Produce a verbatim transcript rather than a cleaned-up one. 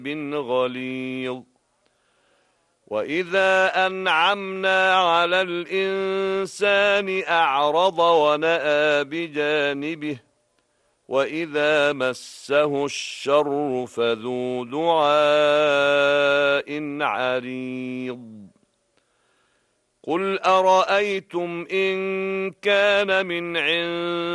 غليظ وإذا أنعمنا على الإنسان أعرض ونأى بجانبه وإذا مسه الشر فذو دعاء عريض قل أرأيتم إن كان من عند